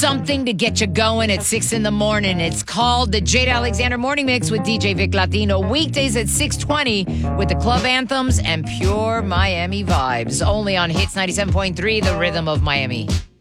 something to get you going at 6 in the morning. It's called the Jade Alexander Morning Mix with DJ Vic Latino. Weekdays at 6:20 with the club anthems and pure Miami vibes. Only on Hits 97.3, the rhythm of Miami.